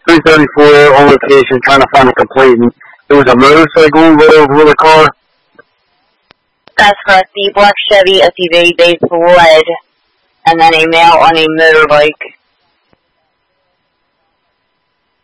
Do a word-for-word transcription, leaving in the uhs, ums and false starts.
three thirty-four on location trying to find a complaint. There was a motorcycle right over the car. That's correct. The black Chevy S U V, they fled, and then a male on a motorbike